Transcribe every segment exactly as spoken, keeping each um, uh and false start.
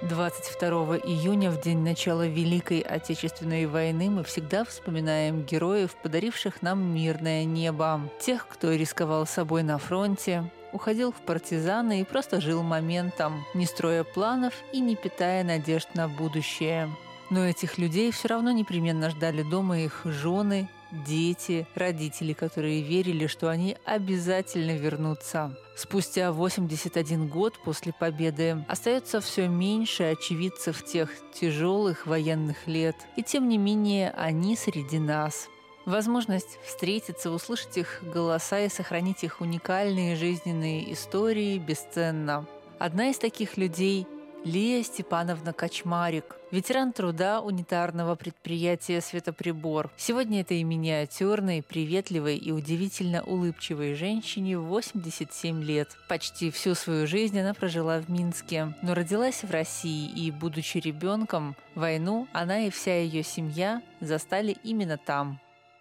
двадцать второго июня, в день начала Великой Отечественной войны, мы всегда вспоминаем героев, подаривших нам мирное небо. Тех, кто рисковал собой на фронте, уходил в партизаны и просто жил моментом, не строя планов и не питая надежд на будущее. Но этих людей все равно непременно ждали дома их жены, дети, родители, которые верили, что они обязательно вернутся. Спустя восемьдесят один год после победы остается все меньше очевидцев тех тяжелых военных лет, и тем не менее они среди нас. Возможность встретиться, услышать их голоса и сохранить их уникальные жизненные истории бесценна. Одна из таких людей – Лия Степановна Качмарик, ветеран труда унитарного предприятия «Светоприбор». Сегодня этой миниатюрной, приветливой и удивительно улыбчивой женщине восемьдесят семь лет. Почти всю свою жизнь она прожила в Минске, но родилась в России, и, будучи ребенком, войну она и вся ее семья застали именно там.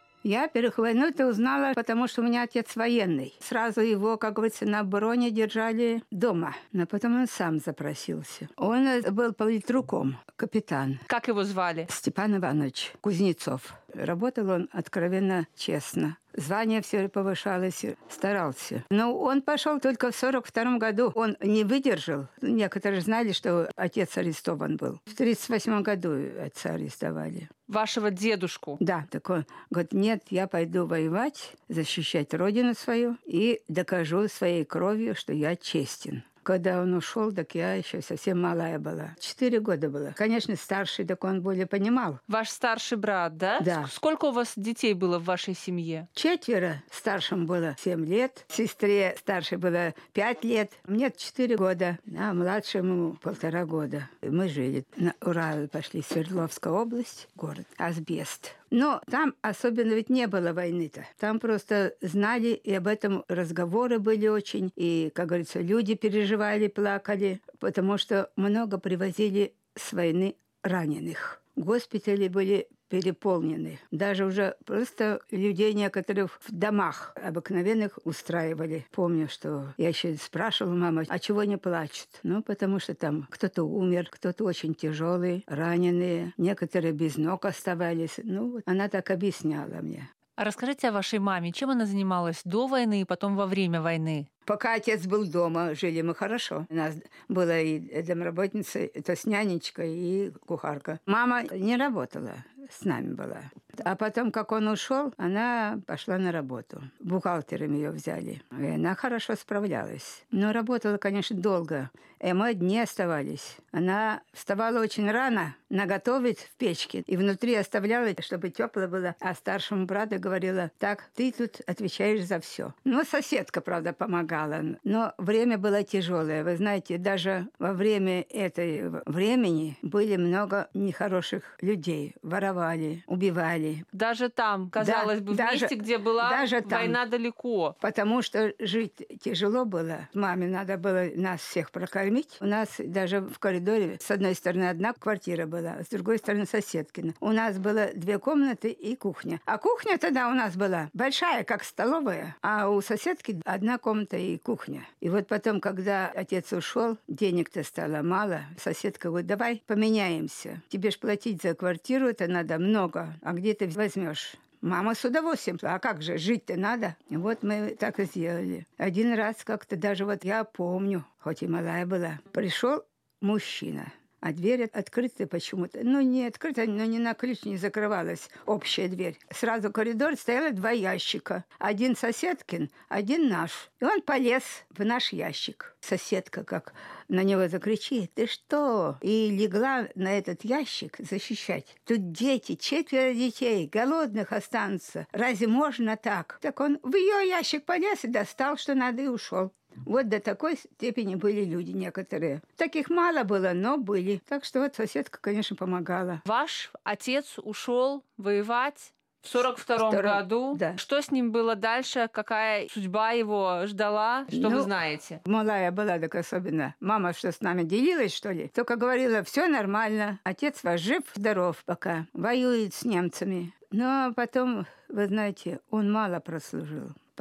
Я первых войну-то узнала, потому что у меня отец военный. Сразу его, как говорится, на броне держали дома. Но потом он сам запросился. Он был политруком, капитан. Как его звали? Степан Иванович Кузнецов. Работал он откровенно честно. Звание все повышалось, старался. Но он пошел только в сорок втором году. Он не выдержал. Некоторые знали, что отец арестован был. В тридцать восьмом году отца арестовали. Вашего дедушку? Да. Так он говорит, нет, я пойду воевать, защищать родину свою и докажу своей кровью, что я честен. Когда он ушел, так я еще совсем малая была. Четыре года было. Конечно, старший, так он более понимал. Ваш старший брат, да? Да. Сколько у вас детей было в вашей семье? Четверо. Старшему было семь лет. Сестре старшей было пять лет. Мне четыре года. А младшему полтора года. Мы жили. На Урал пошли. Свердловская область, город Асбест. Но там особенно ведь не было войны-то. Там просто знали, и об этом разговоры были очень. И, как говорится, люди переживали, плакали, потому что много привозили с войны раненых. Госпитали были переполнены. Даже уже просто людей некоторых в домах обыкновенных устраивали. Помню, что я еще спрашивала маму, а чего не плачут? Ну, потому что там кто-то умер, кто-то очень тяжелый, раненые, некоторые без ног оставались. Ну, вот она так объясняла мне. А расскажите о вашей маме. Чем она занималась до войны и потом во время войны? Пока отец был дома, жили мы хорошо. У нас была и домработница, то есть нянечка и кухарка. Мама не работала, с нами была. А потом, как он ушел, она пошла на работу. Бухгалтером ее взяли. И она хорошо справлялась. Но работала, конечно, долго. И мы одни оставались. Она вставала очень рано, наготовить в печке. И внутри оставляла, чтобы тепло было. А старшему брату говорила, так, ты тут отвечаешь за все. Ну, соседка, правда, помогала. Но время было тяжелое. Вы знаете, даже во время этой времени были много нехороших людей. Воровали, убивали. Даже там, казалось да, бы, в даже, месте, где была даже война там, далеко. Потому что жить тяжело было. Маме надо было нас всех прокормить. У нас даже в коридоре с одной стороны одна квартира была, а с другой стороны соседкина. У нас было две комнаты и кухня. А кухня тогда у нас была большая, как столовая, а у соседки одна комната и кухня. И вот потом, когда отец ушел, денег-то стало мало. Соседка говорит, давай поменяемся. Тебе ж платить за квартиру это надо много. А где ты возьмешь? Мама с удовольствием. А как же, жить-то надо? И вот мы так и сделали. Один раз как-то даже вот я помню, хоть и малая была, пришел мужчина. А дверь открытая почему-то. Ну, не открытая, но не на ключ не закрывалась общая дверь. Сразу в коридор стояло два ящика. Один соседкин, один наш. И он полез в наш ящик. Соседка как на него закричит, ты что? И легла на этот ящик защищать. Тут дети, четверо детей, голодных останутся. Разве можно так? Так он в ее ящик полез и достал, что надо, и ушел. Вот до такой степени были люди некоторые. Таких мало было, но были. Так что вот соседка, конечно, помогала. Ваш отец ушел воевать в сорок втором году. Да. Что с ним было дальше? Какая судьба его ждала? Что ну, вы знаете? Малая была так особенно. Мама что, с нами делилась, что ли? Только говорила, все нормально. Отец ваш жив-здоров пока. Воюет с немцами. Но потом, вы знаете, он мало прослужил.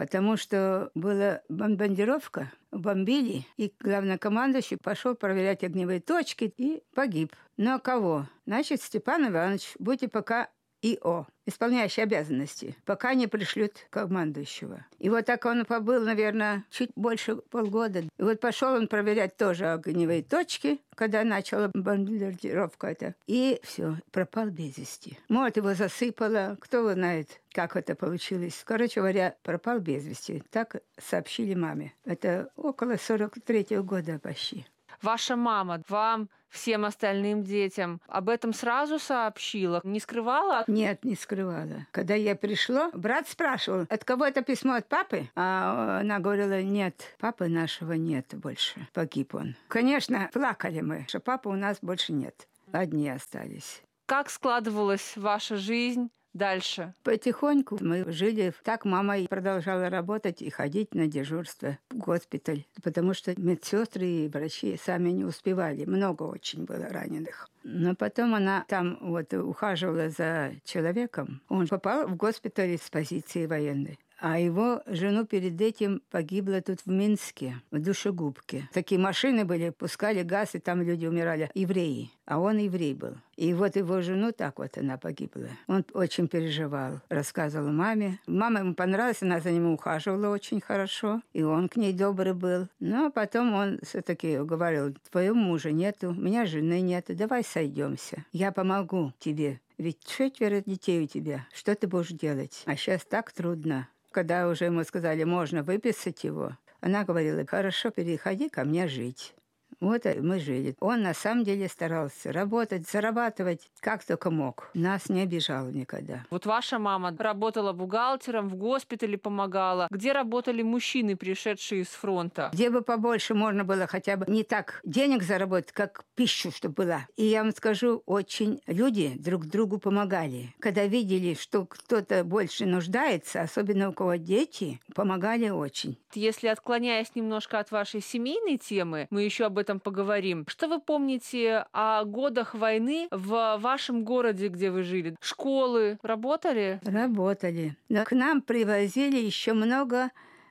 потому что была бомбардировка, бомбили, и главнокомандующий пошел проверять огневые точки и погиб. Но кого? Значит, Степан Иванович, будьте пока ИО, исполняющий обязанности, пока не пришлют командующего. И вот так он побыл, наверное, чуть больше полгода. И вот пошел он проверять тоже огневые точки, когда начала бомбардировка это. И все, пропал без вести. Может, его засыпало, кто знает, как это получилось. Короче говоря, пропал без вести. Так сообщили маме. Это около сорок третьего года почти. Ваша мама вам, всем остальным детям об этом сразу сообщила? Не скрывала? Нет, не скрывала. Когда я пришла, брат спрашивал, от кого это письмо, от папы? А она говорила, нет, папы нашего нет больше. Погиб он. Конечно, плакали мы, что папы у нас больше нет. Одни остались. Как складывалась ваша жизнь дальше? Потихоньку мы жили. Так мама и продолжала работать и ходить на дежурство в госпиталь, потому что медсестры и врачи сами не успевали. Много очень было раненых. Но потом она там вот ухаживала за человеком. Он попал в госпиталь с позиции военной. А его жену перед этим погибла тут в Минске, в душегубке. Такие машины были, пускали газ, и там люди умирали. Евреи. А он еврей был. И вот его жену так вот она погибла. Он очень переживал. Рассказывал маме. Мама ему понравилась, она за ним ухаживала очень хорошо. И он к ней добрый был. Но потом он все-таки говорил, твоего мужа нету, у меня жены нету, давай сойдемся. Я помогу тебе. Ведь четверо детей у тебя. Что ты будешь делать? А сейчас так трудно. Когда уже ему сказали, можно выписать его, она говорила, хорошо, переходи ко мне жить. Вот мы жили. Он на самом деле старался работать, зарабатывать, как только мог. Нас не обижал никогда. Вот ваша мама работала бухгалтером, в госпитале помогала. Где работали мужчины, пришедшие с фронта? Где бы побольше можно было хотя бы не так денег заработать, как пищу, чтобы была. И я вам скажу, очень люди друг другу помогали. Когда видели, что кто-то больше нуждается, особенно у кого дети, помогали очень. Если отклоняясь немножко от вашей семейной темы, мы еще об этом поговорим. Что вы помните о годах войны в вашем городе, где вы жили? Школы работали? Работали. Но к нам привозили еще много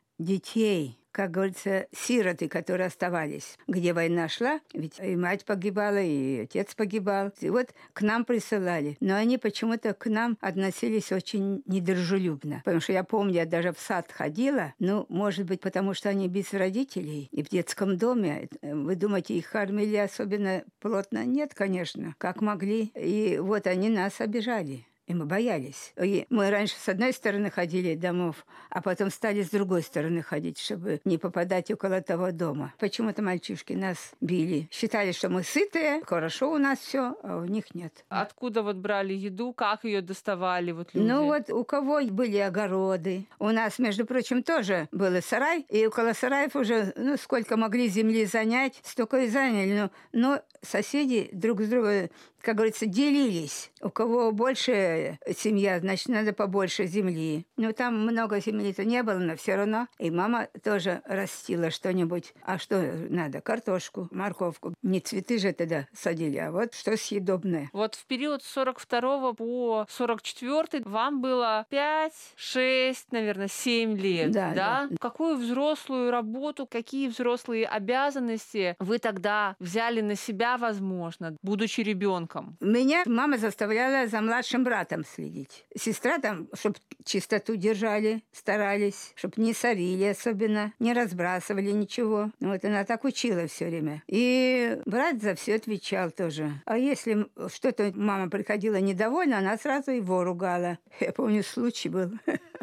детей. Как говорится, сироты, которые оставались. Где война шла, ведь и мать погибала, и отец погибал. И вот к нам присылали. Но они почему-то к нам относились очень недружелюбно. Потому что я помню, я даже в сад ходила. Ну, может быть, потому что они без родителей и в детском доме. Вы думаете, их кормили особенно плотно? Нет, конечно. Как могли. И вот они нас обижали. И мы боялись. И мы раньше с одной стороны ходили домов, а потом стали с другой стороны ходить, чтобы не попадать около того дома. Почему-то мальчишки нас били. Считали, что мы сытые, хорошо у нас все, а у них нет. Откуда вот брали еду, как ее доставали вот люди? Ну вот у кого были огороды. У нас, между прочим, тоже был сарай, и около сараев уже, ну, сколько могли земли занять, столько и заняли. Но, но соседи друг с другом, как говорится, делились. У кого больше семья, значит, надо побольше земли. Ну, там много земли-то не было, но все равно. И мама тоже растила что-нибудь. А что надо? Картошку, морковку. Не цветы же тогда садили, а вот что съедобное. Вот в период с сорок второго по сорок четвёртый вам было пять, шесть, наверное, семь лет. Да, да? да. Какую взрослую работу, какие взрослые обязанности вы тогда взяли на себя, возможно, будучи ребенком? Меня мама заставляла за младшим братом следить. Сестра там, чтобы чистоту держали, старались, чтобы не сорили особенно, не разбрасывали ничего. Вот она так учила все время. И брат за все отвечал тоже. А если что-то мама приходила недовольна, она сразу его ругала. Я помню, случай был.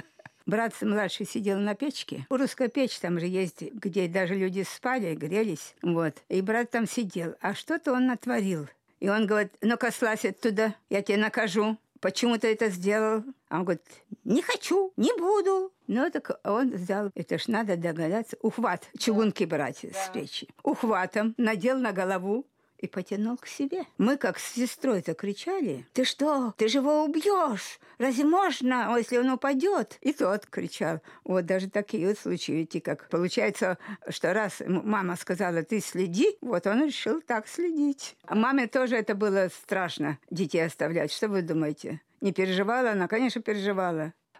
Брат младший сидел на печке. Русская печь там же есть, где даже люди спали, грелись. Вот. И брат там сидел. А что-то он натворил. И он говорит, ну-ка, слазь оттуда, я тебя накажу. Почему ты это сделал? А он говорит, не хочу, не буду. Ну, так он взял, это ж надо догадаться, ухват, чугунки брать да. с печи. Ухватом надел на голову и потянул к себе. Мы как с сестрой-то кричали, ты что, ты же его убьешь? Разве можно, если он упадет? И тот кричал. Вот даже такие вот случаи, видите, как получается, что раз мама сказала, ты следи, вот он решил так следить. А маме тоже это было страшно, детей оставлять. Что вы думаете? Не переживала она? Конечно, переживала.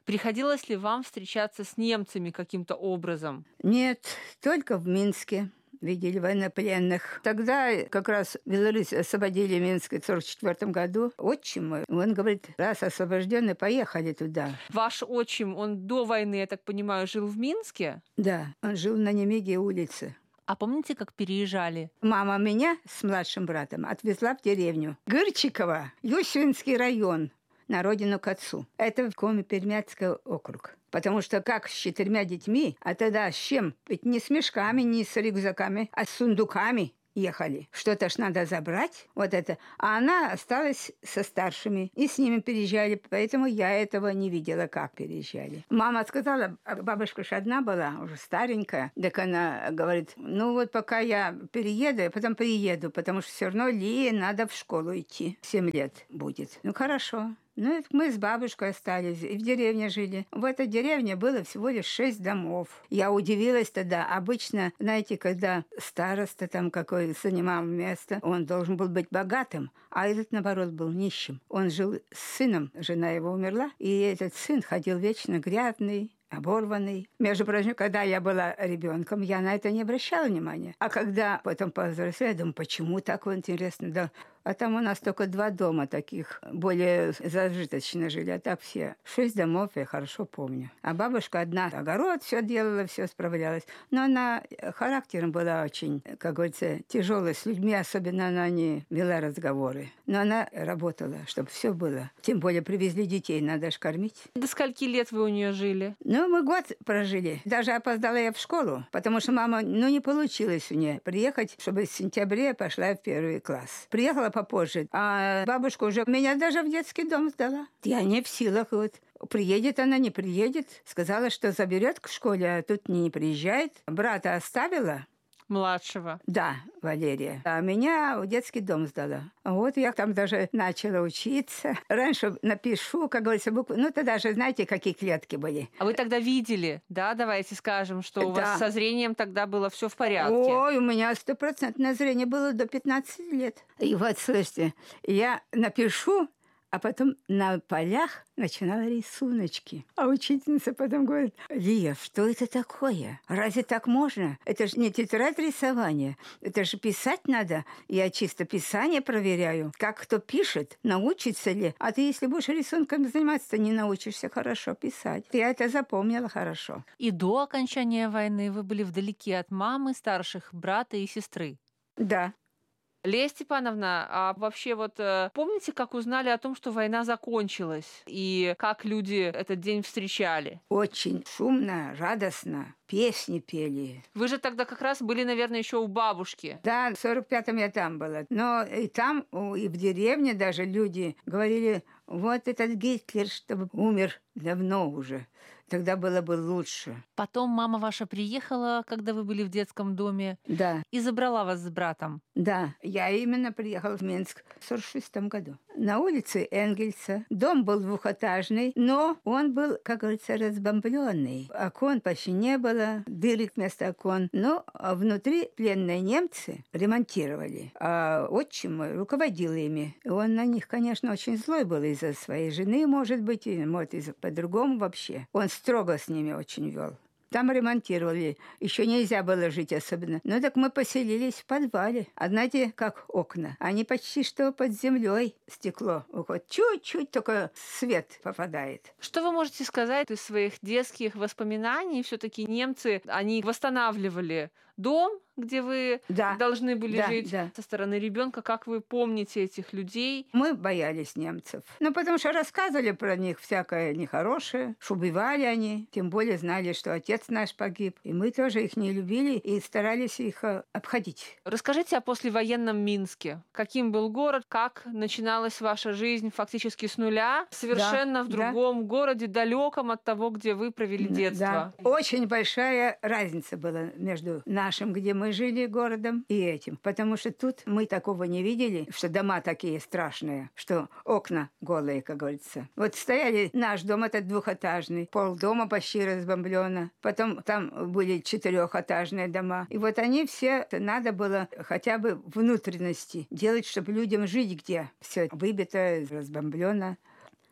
Приходилось ли вам встречаться с немцами каким-то образом? Нет, только в Минске видели военнопленных. Тогда как раз Беларусь освободили Минск в сорок четвёртом году. Отчим мой, он говорит, раз освобожденные, поехали туда. Ваш отчим, он до войны, я так понимаю, жил в Минске? Да, он жил на Немиге улице. А помните, как переезжали? Мама меня с младшим братом отвезла в деревню Гырчиково, Юсюнский район, на родину к отцу. Это в Коми-Пермяцкий округ. Потому что как с четырьмя детьми, а тогда с чем? Ведь не с мешками, не с рюкзаками, а с сундуками ехали. Что-то ж надо забрать, вот это. А она осталась со старшими, и с ними переезжали, поэтому я этого не видела, как переезжали. Мама сказала, бабушка ж одна была, уже старенькая, так она говорит, ну вот пока я перееду, я потом приеду, потому что все равно Лии надо в школу идти, семь лет будет. Ну хорошо. Ну, мы с бабушкой остались, и в деревне жили. В этой деревне было всего лишь шесть домов. Я удивилась тогда. Обычно, знаете, когда староста там какой занимал место, он должен был быть богатым, а этот, наоборот, был нищим. Он жил с сыном, жена его умерла, и этот сын ходил вечно грязный, оборванный. Между прочим, когда я была ребенком, я на это не обращала внимания. А когда потом повзрослела, я думаю, почему так вот интересно? Да. А там у нас только два дома таких, более зажиточно жили, а так все. Шесть домов я хорошо помню. А бабушка одна огород все делала, все справлялась. Но она характером была очень, как говорится, тяжелой с людьми, особенно она не вела разговоры. Но она работала, чтобы все было. Тем более привезли детей, надо ж кормить. До скольки лет вы у нее жили? Ну, мы год прожили. Даже опоздала я в школу, потому что мама, ну, не получилось у нее приехать, чтобы в сентябре пошла в первый класс. Приехала попозже, а бабушка уже меня даже в детский дом сдала. Я не в силах, вот. Приедет она, не приедет. Сказала, что заберет к школе, а тут не приезжает. Брата оставила. Младшего. Да, Валерия. А меня в детский дом сдала. Вот я там даже начала учиться. Раньше напишу, как говорится, буквы. Ну, тогда же знаете, какие клетки были. А вы тогда видели, да, давайте скажем, что у Да. вас со зрением тогда было все в порядке? Ой, у меня стопроцентное зрение было до пятнадцати лет. И вот, слушайте, я напишу, а потом на полях начинала рисуночки. А учительница потом говорит, Лия, что это такое? Разве так можно? Это же не тетрадь рисования. Это же писать надо. Я чисто писание проверяю. Как кто пишет, научится ли. А ты, если будешь рисунками заниматься, то не научишься хорошо писать. Я это запомнила хорошо. И до окончания войны вы были вдалеке от мамы, старших брата и сестры. Да. Лея Степановна, а вообще вот э, помните, как узнали о том, что война закончилась? И как люди этот день встречали? Очень шумно, радостно. Песни пели. Вы же тогда как раз были, наверное, еще у бабушки. Да, в сорок пятом я там была. Но и там, и в деревне даже люди говорили, вот этот Гитлер, чтобы умер давно уже. Тогда было бы лучше. Потом мама ваша приехала, когда вы были в детском доме, Да, и забрала вас с братом. да. Я именно приехала в Минск в сорок шестом году. На улице Энгельса. Дом был двухэтажный, но он был, как говорится, разбомбленный. Окон почти не было, дырок вместо окон. Но внутри пленные немцы ремонтировали. А отчим мой руководил ими. И он на них, конечно, очень злой был из-за своей жены, может быть, и может, из-за по-другому вообще. Он строго с ними очень вел. Там ремонтировали. Еще нельзя было жить особенно. Ну так мы поселились в подвале. А знаете, как окна? Они почти что под землей стекло. Вот чуть-чуть только свет попадает. Что вы можете сказать из своих детских воспоминаний? Все-таки немцы, они восстанавливали дом, где вы Да, должны были да, жить да. со стороны ребенка. Как вы помните этих людей? Мы боялись немцев. Ну, потому что рассказывали про них всякое нехорошее, что убивали они. Тем более знали, что отец наш погиб. И мы тоже их не любили и старались их э, обходить. Расскажите о послевоенном Минске. Каким был город? Как начиналась ваша жизнь фактически с нуля? Совершенно Да, в да. другом городе, далеком от того, где вы провели детство. Да. Очень большая разница была между нашим, где мы жили, городом, и этим. Потому что тут мы такого не видели, что дома такие страшные, что окна голые, как говорится. Вот стояли, наш дом этот двухэтажный, полдома почти разбомблено. Потом там были четырехэтажные дома. И вот они все, надо было хотя бы внутренности делать, чтобы людям жить где. Все выбито, разбомблено.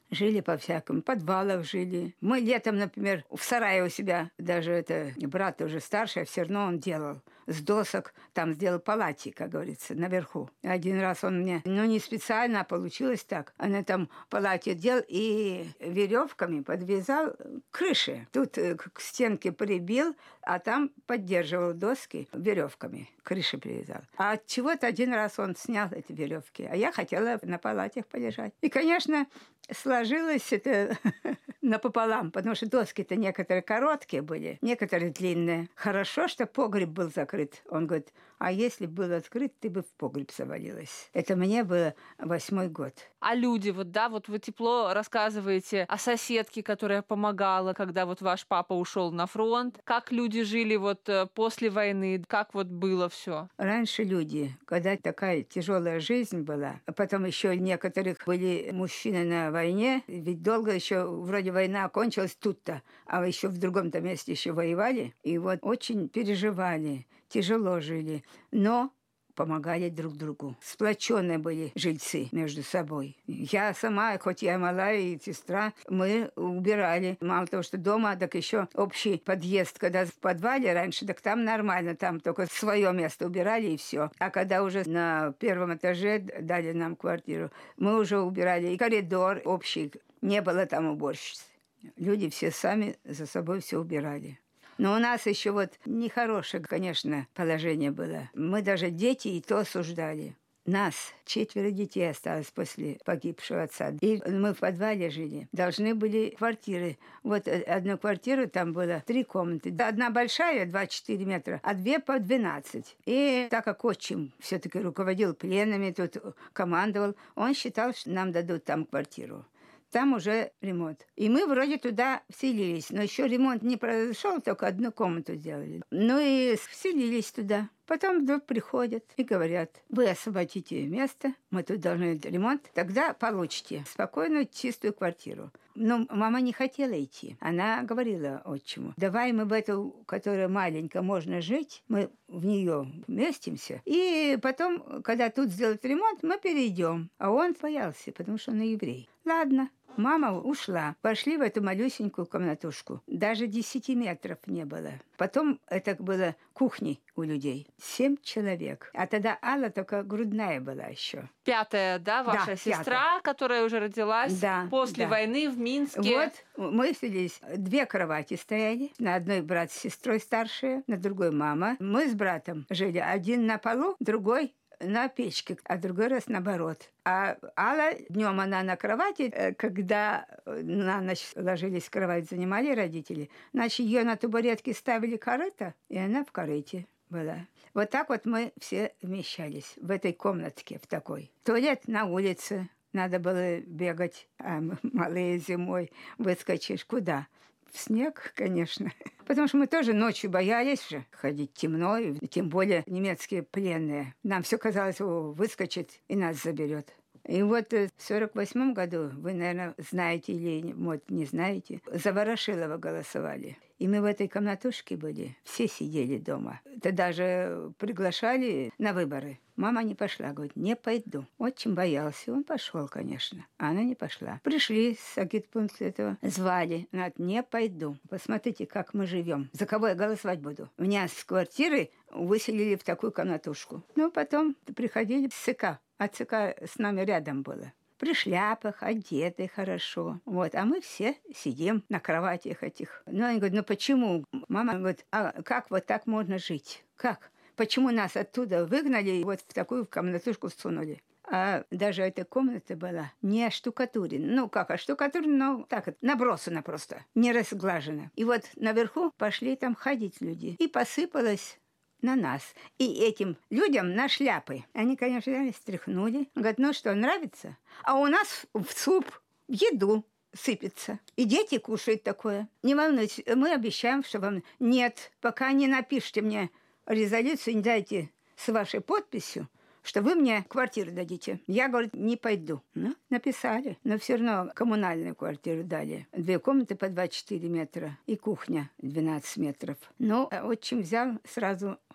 Жили по-всякому, в подвалах жили. Мы летом, например, в сарае у себя, даже это брат уже старший, а все равно он делал с досок, там сделал палати, как говорится, наверху. Один раз он мне, ну не специально, а получилось так. Она там палати делал и веревками подвязал крыши. Тут к стенке прибил, а там поддерживал доски веревками. Крыши привязал. А от чего-то один раз он снял эти веревки, а я хотела на палатях полежать. И, конечно, сложилось это напополам, потому что доски-то некоторые короткие были, некоторые длинные. Хорошо, что погреб был закрыт. Он говорит, а если был открыт, ты бы в погреб завалилась. Это мне было восьмой год. А люди, вот да, вот вы тепло рассказываете о соседке, которая помогала, когда вот ваш папа ушел на фронт. Как люди жили вот после войны, как вот было все? Раньше люди, когда такая тяжелая жизнь была, а потом еще некоторых были мужчины на войне, ведь долго еще вроде война окончилась тут-то, а еще в другом-то месте еще воевали, и вот очень переживали, тяжело жили, но помогали друг другу. Сплоченные были жильцы между собой. Я сама, хоть я малая и сестра, мы убирали. Мало того, что дома, так еще общий подъезд. Когда в подвале раньше, так там нормально, там только свое место убирали и все. А когда уже на первом этаже дали нам квартиру, мы уже убирали и коридор общий. Не было там уборщицы. Люди все сами за собой все убирали. Но у нас еще вот нехорошее, конечно, положение было. Мы даже дети и то осуждали. Нас четверо детей осталось после погибшего отца. И мы в подвале жили. Должны были квартиры. Вот одну квартиру, там было три комнаты. Одна большая, двадцать четыре метра, а две по двенадцать. И так как отчим все-таки руководил пленами, тут командовал, он считал, что нам дадут там квартиру. Там уже ремонт. И мы вроде туда вселились. Но еще ремонт не произошел, только одну комнату сделали. Ну и вселились туда. Потом вдруг приходят и говорят, вы освободите место, мы тут должны ремонт, тогда получите спокойную чистую квартиру. Но мама не хотела идти. Она говорила отчиму, давай мы в эту, которая маленькая, можно жить, мы в нее вместимся. И потом, когда тут сделают ремонт, мы перейдем. А он боялся, потому что он еврей. Ладно. Мама ушла. Пошли в эту малюсенькую комнатушку. Даже десяти метров не было. Потом это было кухней у людей. Семь человек. А тогда Алла только грудная была еще. Пятая, да, ваша да, сестра, пятая. Которая уже родилась да, после да. войны в Минске. Вот мы селись. Две кровати стояли. На одной брат с сестрой старшая, на другой мама. Мы с братом жили. Один на полу, другой на печке, а другой раз наоборот. А Алла, днем она на кровати, когда на ночь ложились в кровать, занимали родители, значит, ее на табуретке ставили корыто, и она в корыте была. Вот так вот мы все вмещались в этой комнатке, в такой. Туалет на улице. Надо было бегать, а малые зимой выскочишь. Куда? В снег, конечно. Потому что мы тоже ночью боялись же ходить темно, и тем более немецкие пленные. Нам все казалось, о, выскочит и нас заберет. И вот в сорок восьмом году, вы, наверное, знаете или может, не знаете, за Ворошилова голосовали. И мы в этой комнатушке были, все сидели дома. Это даже приглашали на выборы. Мама не пошла, говорит, не пойду. Отчим боялся, он пошел, конечно. А она не пошла. Пришли с агитпункта этого, звали. Она говорит, не пойду. Посмотрите, как мы живем. За кого я голосовать буду? Меня с квартиры выселили в такую комнатушку. Ну, потом приходили с ЦК. А ЦК с нами рядом было. При шляпах, одеты хорошо. Вот. А мы все сидим на кроватях этих. Ну, они говорят, ну почему? Мама говорит, а как вот так можно жить? Как? Почему нас оттуда выгнали и вот в такую комнатушку всунули? А даже эта комната была не оштукатурена. Ну, как оштукатурена, ну, так, набросана просто, не разглажена. И вот наверху пошли там ходить люди. И посыпалось на нас. И этим людям на шляпы. Они, конечно, взяли, стряхнули. Говорят, ну что, нравится? А у нас в суп, в еду сыпется. И дети кушают такое. Не волнуйтесь, мы обещаем, что вам... Нет, пока не напишите мне резолюцию, не дайте с вашей подписью, что вы мне квартиру дадите. Я, говорит, не пойду. Ну, написали. Но все равно коммунальную квартиру дали. Две комнаты по двадцать четыре метра и кухня двенадцать метров. Ну, отчим взял сразу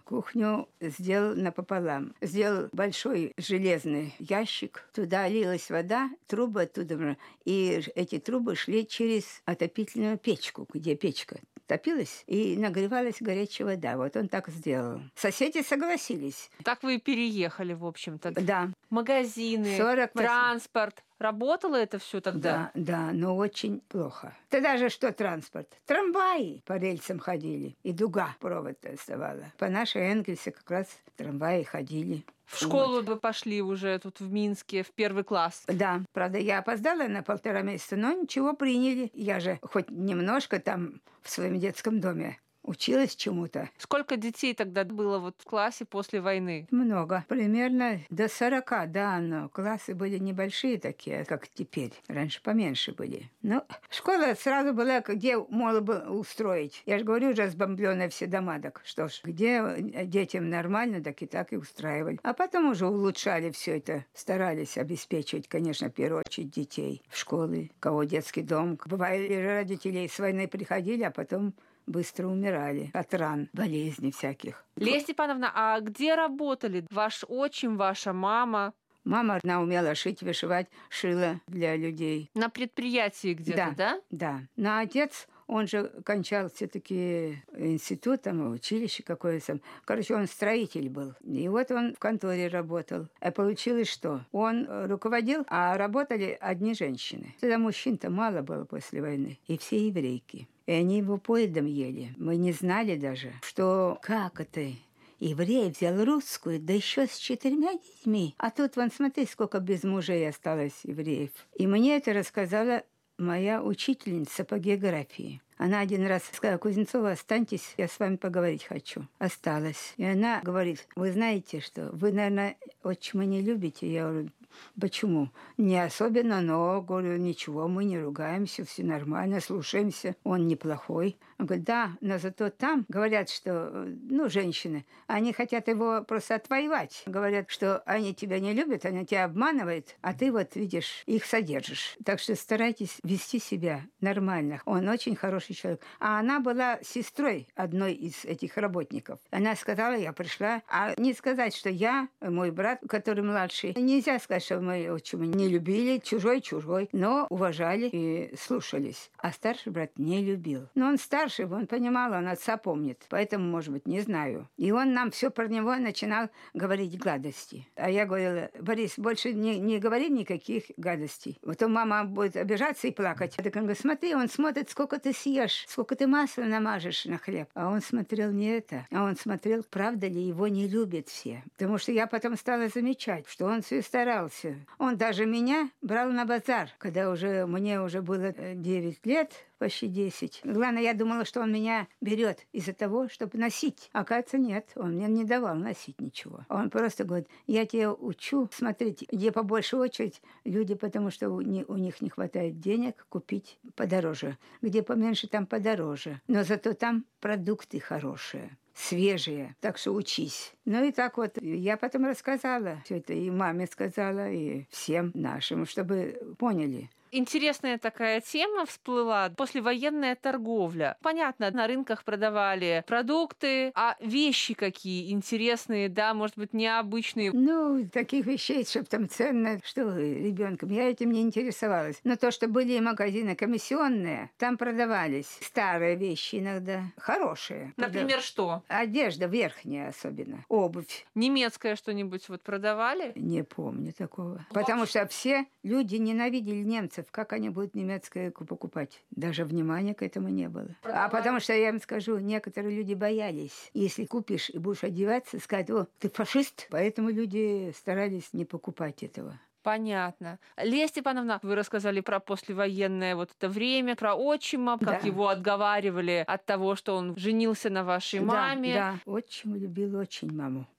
Кухню сделал напополам. Сделал большой железный ящик. Туда лилась вода, трубы оттуда. И эти трубы шли через отопительную печку, где печка топилась, и нагревалась горячая вода. Вот он так сделал. Соседи согласились. Так вы и переехали, в общем-то. Да. Магазины, сорок восемь транспорт. Работало это все тогда? Да, да, но очень плохо. Тогда же что транспорт? Трамваи по рельсам ходили. И дуга провод оставала. По нашей Энгельсе как раз трамваи ходили. В школу Вот. вы пошли уже тут в Минске, в первый класс. Да, правда, я опоздала на полтора месяца, но ничего, приняли. Я же хоть немножко там в своем детском доме училась чему-то. Сколько детей тогда было вот в классе после войны? Много. Примерно до сорока, да, но классы были небольшие такие, как теперь. Раньше поменьше были. Но школа сразу была, где можно было устроить. Я же говорю, уже разбомбленные все дома, так что ж, где детям нормально, так и так и устраивали. А потом уже улучшали все это, старались обеспечивать, конечно, в первую очередь детей в школы, у кого детский дом. Бывали родители с войны приходили, а потом быстро умирали от ран, болезней всяких. Леся Степановна, а где работали ваш отчим, ваша мама? Мама, она умела шить, вышивать, шила для людей. На предприятии где-то, да? Да. Но отец, он же кончал все-таки институт, там, училище какое-то. Короче, он строитель был. И вот он в конторе работал. А получилось что? Он руководил, а работали одни женщины. Тогда мужчин-то мало было после войны. И все еврейки. И они его поедом ели. Мы не знали даже, что как это... Еврей взял русскую, да еще с четырьмя детьми. А тут, вон, смотри, сколько без мужей осталось евреев. И мне это рассказала моя учительница по географии. Она один раз сказала: Кузнецова, останьтесь, я с вами поговорить хочу. Осталась. И она говорит: вы знаете, что вы, наверное, отчима не любите? Я говорю: почему? Не особенно, но, говорю, ничего, мы не ругаемся, все нормально, слушаемся, он неплохой. Он говорит: да, но зато там говорят, что, ну, женщины, они хотят его просто отвоевать. Говорят, что они тебя не любят, они тебя обманывают, а ты вот, видишь, их содержишь. Так что старайтесь вести себя нормально. Он очень хороший человек. А она была сестрой одной из этих работников. Она сказала: я пришла. А не сказать, что я, мой брат, который младший, нельзя сказать, что мы отчима не любили, чужой-чужой, но уважали и слушались. А старший брат не любил. Но он старший, он понимал, он отца помнит. Поэтому, может быть, не знаю. И он нам все про него начинал говорить гадости. А я говорила: Борис, больше не, не говори никаких гадостей. Потом мама будет обижаться и плакать. Так он говорит: смотри, он смотрит, сколько ты съешь, сколько ты масла намажешь на хлеб. А он смотрел не это, а он смотрел, правда ли его не любят все. Потому что я потом стала замечать, что он все старался. Он даже меня брал на базар, когда уже мне уже было девять лет, почти десять. Главное, я думала, что он меня берет из-за того, чтобы носить. Оказывается, нет, он мне не давал носить ничего. Он просто говорит: я тебя учу смотреть, где побольше очередь люди, потому что у, не, у них не хватает денег купить подороже. Где поменьше, там подороже. Но зато там продукты хорошие, свежие, так что учись. Ну и так вот, я потом рассказала все это, и маме сказала, и всем нашим, чтобы поняли. Интересная такая тема всплыла. Послевоенная торговля. Понятно, на рынках продавали продукты, а вещи какие интересные, да, может быть, необычные. Ну, таких вещей, чтобы там ценно, что ребенком, я этим не интересовалась. Но то, что были магазины комиссионные, там продавались старые вещи иногда, хорошие. Например, что? Одежда верхняя особенно, обувь. Немецкое что-нибудь вот продавали? Не помню такого. Потому что все люди ненавидели немцев. Как они будут немецкое покупать? Даже внимания к этому не было. А потому что, я им скажу, некоторые люди боялись. Если купишь и будешь одеваться, сказать: о, ты фашист. Поэтому люди старались не покупать этого. Понятно. Леся Степановна, вы рассказали про послевоенное вот это время, про отчима, как Да. его отговаривали от того, что он женился на вашей Да, маме. Да, отчим любил очень маму.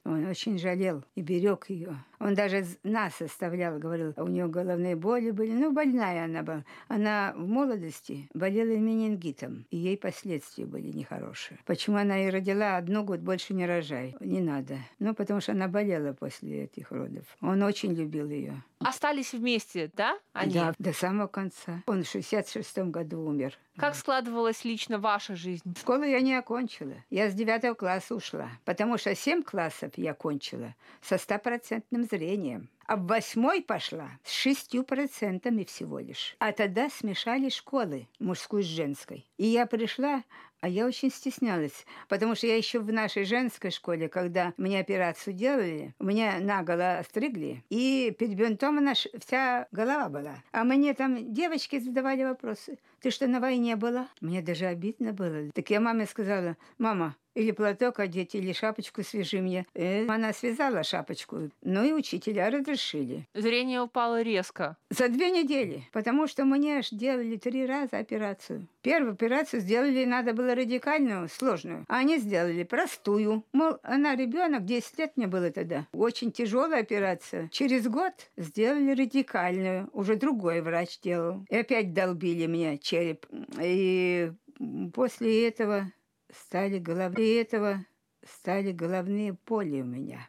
Он очень жалел и берег ее. Он даже нас оставлял, говорил, у нее головные боли были. Ну, больная она была. Она в молодости болела менингитом, и ей последствия были нехорошие. Почему она и родила одну, год больше не рожай. Не надо. Ну, потому что она болела после этих родов. Он очень любил ее. Остались вместе, да, они? Да, до самого конца. Он в шестьдесят шестом году умер. Как складывалась лично ваша жизнь? Школу я не окончила. Я с девятого класса ушла. Потому что семь классов я окончила со стопроцентным зрением. А в восьмой пошла с шестью процентами всего лишь. А тогда смешали школы, мужскую с женской. И я пришла, а я очень стеснялась, потому что я еще в нашей женской школе, когда мне операцию делали, меня наголо остригли, и перед бинтом у нас вся голова была. А мне там девочки задавали вопросы. Ты что, на войне была? Мне даже обидно было. Так я маме сказала: мама, или платок одеть, или шапочку свяжи мне. И она связала шапочку. Ну и учителя разрешили. Зрение упало резко. За две недели. Потому что мне аж делали три раза операцию. Первую операцию сделали, надо было радикальную, сложную. А они сделали простую. Мол, она ребенок, десять лет мне было тогда. Очень тяжелая операция. Через год сделали радикальную. Уже другой врач делал. И опять долбили мне череп. И после этого... Стали головные этого стали головные боли у меня.